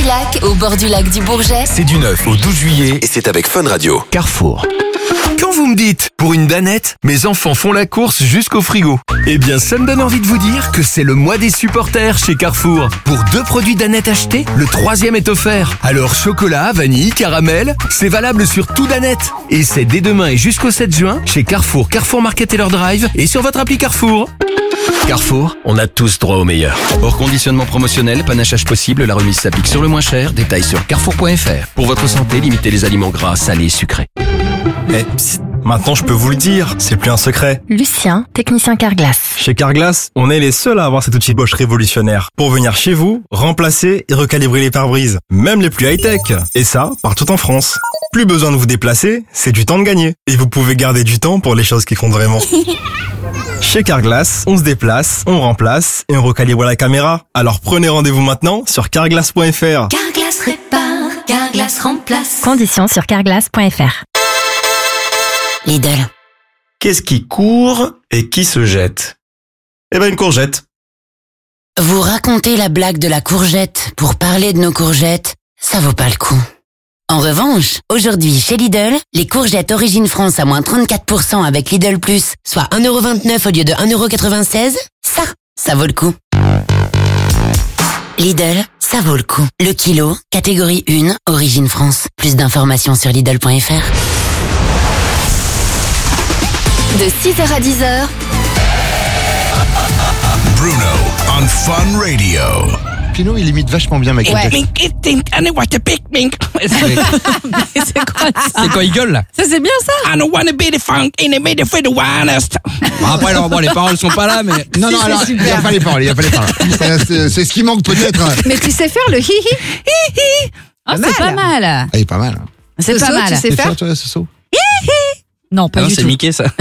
Murillac, au bord du lac du Bourget. C'est du 9 au 12 juillet et c'est avec Fun Radio. Carrefour. Quand vous me dites, pour une danette, mes enfants font la course jusqu'au frigo. Eh bien, ça me donne envie de vous dire que c'est le mois des supporters chez Carrefour. Pour 2 produits danette achetés, le 3e est offert. Alors chocolat, vanille, caramel, c'est valable sur tout danette. Et c'est dès demain et jusqu'au 7 juin chez Carrefour, Carrefour Market et leur drive et sur votre appli Carrefour. Carrefour, on a tous droit au meilleur. Hors conditionnement promotionnel, panachage possible, la remise s'applique sur le moins cher. Détails sur carrefour.fr. Pour votre santé, limitez les aliments gras, salés et sucrés. Psst, maintenant je peux vous le dire, c'est plus un secret. Lucien, technicien Carglass. Chez Carglass, on est les seuls à avoir cet outil Bosch révolutionnaire pour venir chez vous, remplacer et recalibrer les pare-brises, même les plus high-tech. Et ça, partout en France. Plus besoin de vous déplacer, c'est du temps de gagner. Et vous pouvez garder du temps pour les choses qui comptent vraiment. Chez Carglass, on se déplace, on remplace et on recalibre la caméra. Alors prenez rendez-vous maintenant sur carglass.fr. Carglass répare, Carglass remplace. Conditions sur carglass.fr. Lidl. Qu'est-ce qui court et qui se jette? Eh ben une courgette. Vous racontez la blague de la courgette pour parler de nos courgettes, ça vaut pas le coup. En revanche, aujourd'hui chez Lidl, les courgettes Origine France à moins 34% avec Lidl Plus, soit 1,29€ au lieu de 1,96€, ça vaut le coup. Lidl, ça vaut le coup. Le kilo, catégorie 1, Origine France. Plus d'informations sur Lidl.fr. De 6h à 10h. Bruno on Fun Radio. Pino, il imite vachement bien Michael Jackson. C'est quoi ça? C'est quand il gueule là. Ça c'est bien ça. I don't wanna be the funk in the middle for the winest. Après alors, bon, les paroles sont pas là mais Non, alors, il n'y a pas les paroles, C'est ce qui manque peut-être. Mais tu sais faire le hi-hi. Ah, c'est pas mal. Ah, il est pas mal. C'est pas mal. Tu sais faire toi, ce saut? Non, pas non, du c'est tout. Mickey ça.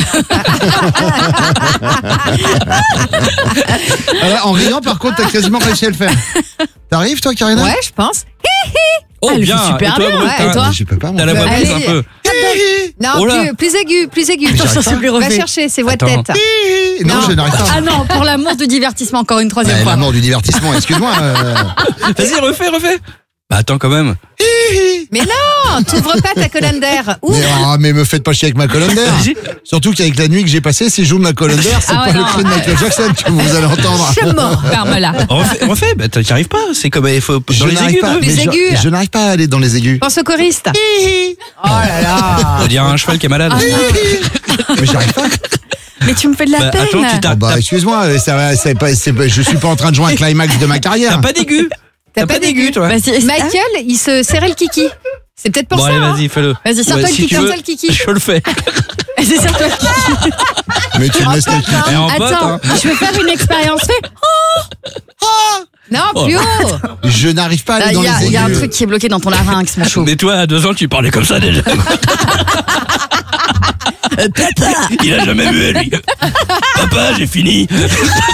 En riant, par contre, t'as quasiment réussi à le faire. T'arrives, toi, Karina? Ouais, je pense. Oh Elle bien. fait super Et toi, bien. Brut, Ouais, et toi? Je peux pas, moi. T'as la voix Allez. prise un peu. Non, Oh là. plus aigu. j'arrive pas. Va chercher, c'est voix de Attends. tête. Non, je n'arrive pas. Ah non, pour l'amour du divertissement, encore une troisième fois. L'amour du divertissement, excuse-moi. Vas-y, refais. Bah attends quand même. Mais non, t'ouvres pas ta colonne d'air. Ouvre. Mais me faites pas chier avec ma colonne d'air. Surtout qu'avec la nuit que j'ai passée, si je joue ma colonne d'air, c'est Ah pas ouais, le non. cri de Michael Jackson que vous allez entendre. Je suis mort, Carmela. Refais, bah t'y arrives pas. C'est comme il faut Je dans les n'arrive aigus. pas, non mais Les aigus. je n'arrive pas à aller dans les aigus. Pense au choriste. Oh là là. On dirait un cheval qui est malade. Mais j'arrive pas. Mais tu me fais de la Bah, peine. attends, tu Bah, excuse-moi, je suis pas en train de jouer un climax de ma carrière. T'as pas d'aigu. T'as pas d'aigu toi. Michael, il se serrait le kiki. C'est peut-être pour Bon ça. allez hein. vas-y fais-le. Vas-y, serre-toi le si kiki, tu veux, serre-toi le kiki. Je le fais. Vas-y, serre-toi le kiki. Mais tu me laisses le kiki. Et en pote, Attends, hein. je vais faire une expérience. Fais. Non, plus haut. Je n'arrive pas à aller dans les aigus. Il y a un truc qui est bloqué dans ton larynx, mon chou. Mais toi à 2 ans tu parlais comme ça déjà. Papa, il a jamais vu lui. Papa, j'ai fini. Vous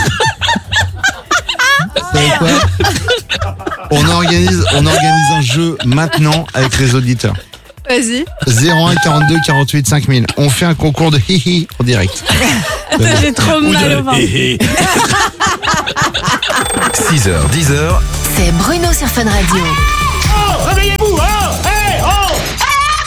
savez quoi? On organise un jeu maintenant avec les auditeurs. Vas-y. 01 42 48 5000. On fait un concours de hihi en direct. J'ai trop mal au ventre. 6h, 10h. C'est Bruno sur Fun Radio.